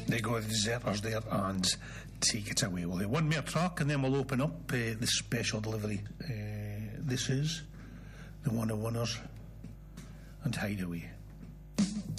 They go, the Deserters there, and take it away. We'll have one more track and then we'll open up the special delivery. This is the One of Winners and Hideaway.